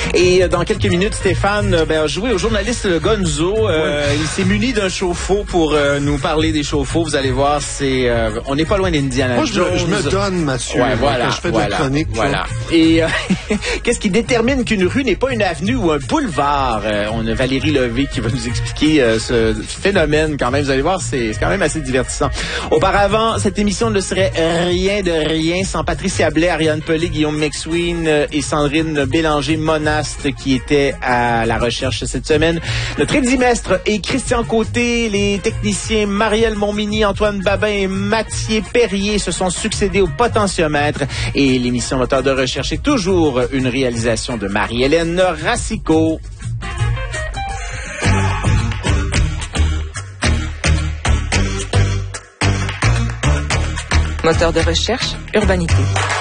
Et dans quelques minutes, Stéphane a joué au journaliste Gonzo. Il s'est muni d'un chauffe-eau pour nous parler des chauffe-eau. Vous allez voir, on n'est pas loin d'Indiana Jones. Moi, je me donne, Mathieu, quand je fais de la chronique. Voilà. Et qu'est-ce qui détermine qu'une rue n'est pas une avenue ou un boulevard? On a Valérie Levé qui va nous expliquer ce phénomène. Quand même, vous allez voir, c'est quand même assez divertissant. Auparavant, cette émission ne serait rien de rien sans Patricia Blais, Ariane Pelé, Guillaume McSween et Sandrine Bélanger-Monaste qui étaient à la recherche cette semaine. Notre édimestre et Christian Côté, les techniciens Marielle Montmini, Antoine Babin et Mathieu Perrier se sont succédés au potentiomètre et l'émission Moteur de recherche est toujours une réalisation de Marie-Hélène Racicot. Moteur de recherche, Urbanité.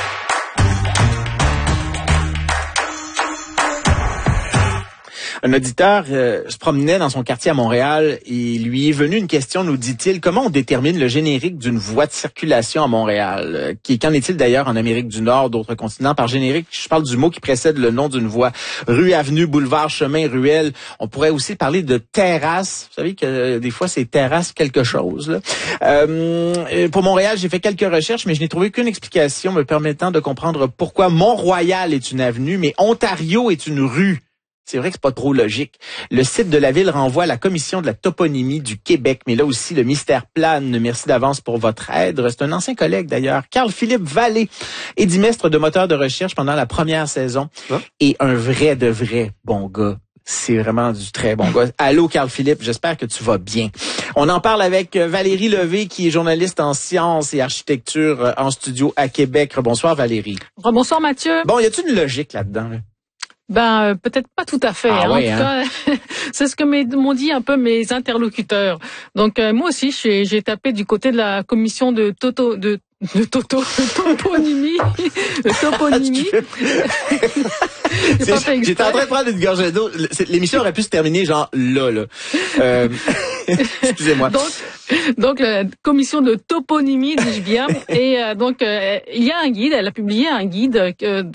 Un auditeur se promenait dans son quartier à Montréal et lui est venue une question, nous dit-il, comment on détermine le générique d'une voie de circulation à Montréal? Qu'en est-il d'ailleurs en Amérique du Nord, d'autres continents? Par générique, je parle du mot qui précède le nom d'une voie. Rue, avenue, boulevard, chemin, ruelle. On pourrait aussi parler de terrasse. Vous savez que des fois, c'est terrasse quelque chose. Là. Pour Montréal, j'ai fait quelques recherches, mais je n'ai trouvé qu'une explication me permettant de comprendre pourquoi Mont-Royal est une avenue, mais Ontario est une rue. C'est vrai que c'est pas trop logique. Le site de la ville renvoie à la Commission de la toponymie du Québec, mais là aussi, le mystère plane. Merci d'avance pour votre aide. C'est un ancien collègue d'ailleurs, Carl-Philippe Vallée, édimestre de moteur de recherche pendant la première saison. Et un vrai de vrai bon gars. C'est vraiment du très bon gars. Allô, Carl-Philippe, j'espère que tu vas bien. On en parle avec Valérie Levé, qui est journaliste en sciences et architecture en studio à Québec. Bonsoir, Valérie. Bonsoir, Mathieu. Bon, y a-t-il une logique là-dedans, là? Peut-être pas tout à fait. Ah, En oui, tout cas, c'est ce que m'ont dit un peu mes interlocuteurs. Donc moi aussi, j'ai tapé du côté de la commission de toponymie. J'étais en train de prendre une gorgée d'eau. L'émission aurait pu se terminer genre là. Excusez-moi. Donc la commission de toponymie, dis-je bien, et il y a un guide. Elle a publié un guide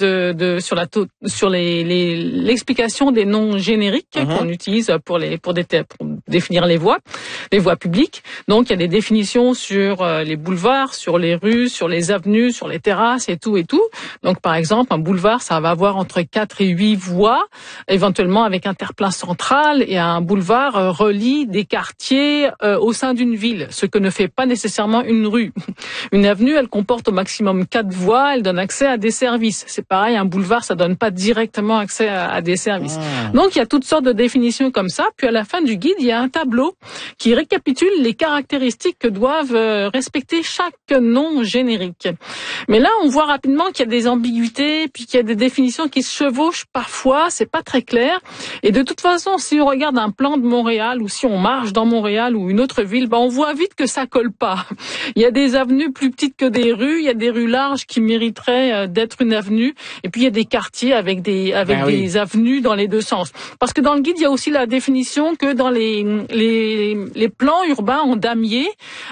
sur l'explication des noms génériques qu'on utilise pour définir les voies publiques. Donc il y a des définitions sur les boulevards, sur les rues, sur les avenues, sur les terrasses et tout. Donc par exemple, un boulevard, ça va avoir entre 4 et 8 voies, éventuellement avec un terre-plein central, et un boulevard relie des quartiers au sein d'une ville, ce que ne fait pas nécessairement une rue. Une avenue, elle comporte au maximum 4 voies, elle donne accès à des services. C'est pareil, un boulevard, ça donne pas directement accès à des services. Donc il y a toutes sortes de définitions comme ça. Puis à la fin du guide, il y a un tableau qui récapitule les caractéristiques que doivent respecter chaque nom générique. Mais là, on voit rapidement qu'il y a des ambiguïtés, puis qu'il y a des définitions qui se chevauchent parfois, c'est pas très clair. Et de toute façon, si on regarde un plan de Montréal, ou si on marche dans Montréal ou une autre ville, on voit vite que ça colle pas. Il y a des avenues plus petites que des rues, il y a des rues larges qui mériteraient d'être une avenue, et puis il y a des quartiers avec des avenues dans les deux sens. Parce que dans le guide, il y a aussi la définition que dans les plans urbains en damier,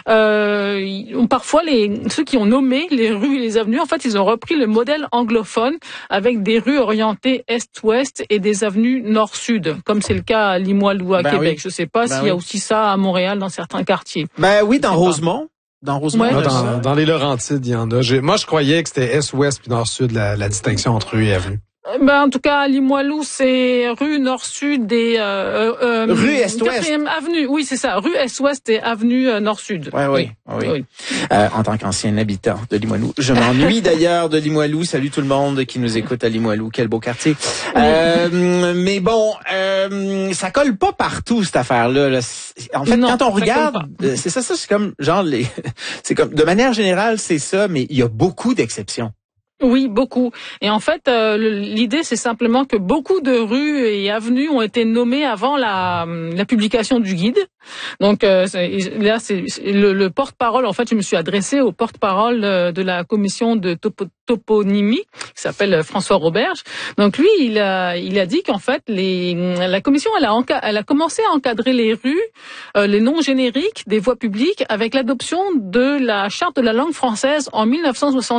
parfois ceux qui ont nommé les rues et les avenues, en fait, ils ont repris le modèle anglophone avec des rues orientées est-ouest et des avenues nord-sud, comme c'est le cas à Limoilou à Québec. Je sais pas s'il y a aussi ça à Montréal dans certains quartiers. Oui, dans Rosemont. Dans Rosemont. Ouais, dans les Laurentides, il y en a. Moi, je croyais que c'était est-ouest puis nord-sud, la distinction entre rue et avenue. En tout cas, à Limoilou, c'est rue nord-sud et rue est-ouest. 4e avenue. Oui, c'est ça. Rue est-ouest et avenue nord-sud. Oui. En tant qu'ancien habitant de Limoilou, je m'ennuie d'ailleurs de Limoilou. Salut tout le monde qui nous écoute à Limoilou. Quel beau quartier. Mais bon, ça colle pas partout cette affaire-là. Là. En fait, quand on regarde, c'est ça, c'est comme genre c'est comme de manière générale, c'est ça, mais il y a beaucoup d'exceptions. Oui, beaucoup. Et en fait, l'idée, c'est simplement que beaucoup de rues et avenues ont été nommées avant la publication du guide. Donc là, c'est le porte-parole. En fait, je me suis adressée au porte-parole de la commission de toponymie, qui s'appelle François Roberge. Donc lui, il a dit qu'en fait, la commission, elle a commencé à encadrer les rues, les noms génériques des voies publiques avec l'adoption de la charte de la langue française en 1970.